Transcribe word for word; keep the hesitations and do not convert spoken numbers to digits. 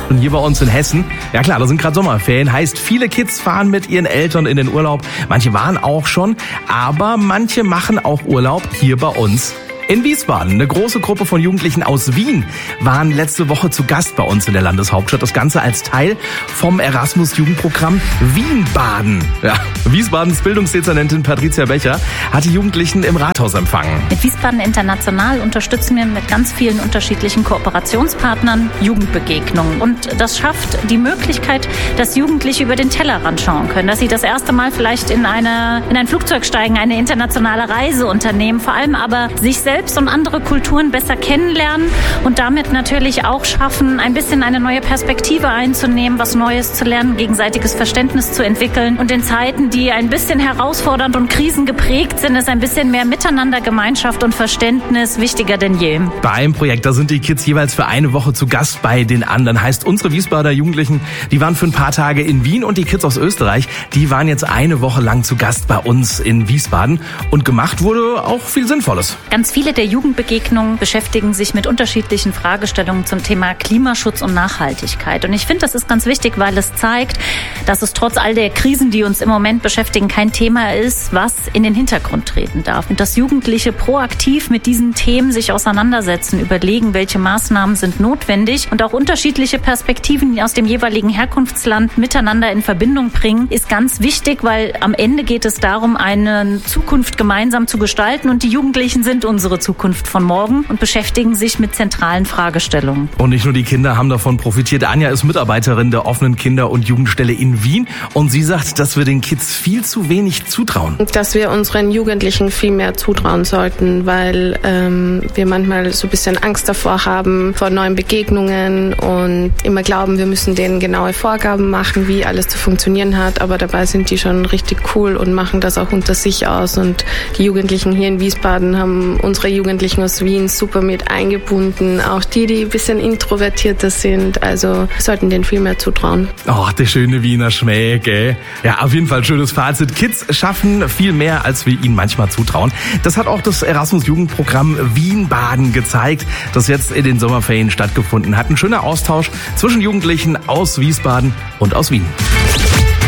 Und hier bei uns in Hessen, ja klar, da sind gerade Sommerferien, heißt, viele Kids fahren mit ihren Eltern in den Urlaub. Manche waren auch schon, aber manche machen auch Urlaub hier bei uns in Wiesbaden. Eine große Gruppe von Jugendlichen aus Wien waren letzte Woche zu Gast bei uns in der Landeshauptstadt. Das Ganze als Teil vom Erasmus-Jugendprogramm Wienbaden. Ja, Wiesbadens Bildungsdezernentin Patricia Becher hat die Jugendlichen im Rathaus empfangen. Mit Wiesbaden International unterstützen wir mit ganz vielen unterschiedlichen Kooperationspartnern Jugendbegegnungen. Und das schafft die Möglichkeit, dass Jugendliche über den Tellerrand schauen können, dass sie das erste Mal vielleicht in, eine, in ein Flugzeug steigen, eine internationale Reise unternehmen, vor allem aber sich selbst selbst und andere Kulturen besser kennenlernen und damit natürlich auch schaffen, ein bisschen eine neue Perspektive einzunehmen, was Neues zu lernen, gegenseitiges Verständnis zu entwickeln. Und in Zeiten, die ein bisschen herausfordernd und krisengeprägt sind, ist ein bisschen mehr Miteinander, Gemeinschaft und Verständnis wichtiger denn je. Beim Projekt, da sind die Kids jeweils für eine Woche zu Gast bei den anderen. Heißt, unsere Wiesbadener Jugendlichen, die waren für ein paar Tage in Wien und die Kids aus Österreich, die waren jetzt eine Woche lang zu Gast bei uns in Wiesbaden. Und gemacht wurde auch viel Sinnvolles. Ganz viele der Jugendbegegnungen beschäftigen sich mit unterschiedlichen Fragestellungen zum Thema Klimaschutz und Nachhaltigkeit. Und ich finde, das ist ganz wichtig, weil es zeigt, dass es trotz all der Krisen, die uns im Moment beschäftigen, kein Thema ist, was in den Hintergrund treten darf. Und dass Jugendliche proaktiv mit diesen Themen sich auseinandersetzen, überlegen, welche Maßnahmen sind notwendig und auch unterschiedliche Perspektiven aus dem jeweiligen Herkunftsland miteinander in Verbindung bringen, ist ganz wichtig, weil am Ende geht es darum, eine Zukunft gemeinsam zu gestalten und die Jugendlichen sind unsere Zukunft von morgen und beschäftigen sich mit zentralen Fragestellungen. Und nicht nur die Kinder haben davon profitiert. Anja ist Mitarbeiterin der offenen Kinder- und Jugendstelle in Wien und sie sagt, dass wir den Kids viel zu wenig zutrauen. Dass wir unseren Jugendlichen viel mehr zutrauen sollten, weil ähm, wir manchmal so ein bisschen Angst davor haben, vor neuen Begegnungen und immer glauben, wir müssen denen genaue Vorgaben machen, wie alles zu funktionieren hat, aber dabei sind die schon richtig cool und machen das auch unter sich aus und die Jugendlichen hier in Wiesbaden haben unsere Jugendlichen aus Wien super mit eingebunden, auch die, die ein bisschen introvertierter sind, also sollten denen viel mehr zutrauen. Oh, der schöne Wiener Schmäh, gell? Ja, auf jeden Fall schönes Fazit. Kids schaffen viel mehr, als wir ihnen manchmal zutrauen. Das hat auch das Erasmus-Jugendprogramm Wienbaden gezeigt, das jetzt in den Sommerferien stattgefunden hat. Ein schöner Austausch zwischen Jugendlichen aus Wiesbaden und aus Wien.